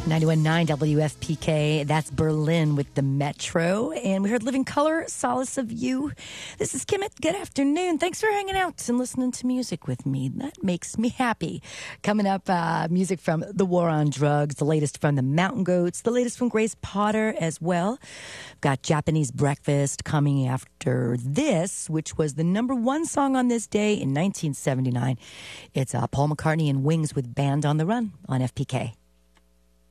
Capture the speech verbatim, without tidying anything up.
ninety-one point nine W F P K. That's Berlin with the Metro. And we heard Living Color, Solace of You. This is Kimmit. Good afternoon. Thanks for hanging out and listening to music with me. That makes me happy. Coming up, uh, music from The War on Drugs, the latest from the Mountain Goats, the latest from Grace Potter as well. Got Japanese Breakfast coming after this, which was the number one song on this day in nineteen seventy-nine. It's uh, Paul McCartney and Wings with Band on the Run on F P K.